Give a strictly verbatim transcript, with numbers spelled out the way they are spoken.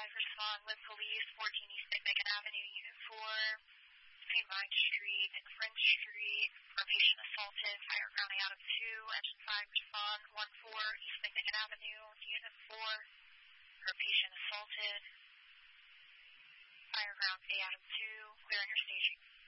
five, respond with police, fourteen East McMicken Avenue, Unit four, Saint Vine Street and French Street, for patient assaulted, fire ground eight out of two, engine five, respond, one four, East McMicken Avenue, Unit four, for patient assaulted, fire ground eight out of two, clear on your staging.